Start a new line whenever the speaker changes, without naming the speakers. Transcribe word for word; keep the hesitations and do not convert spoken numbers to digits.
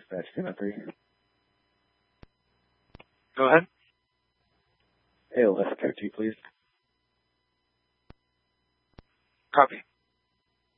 dispatch ten oh three.
Go ahead.
A L S code two, please.
Copy.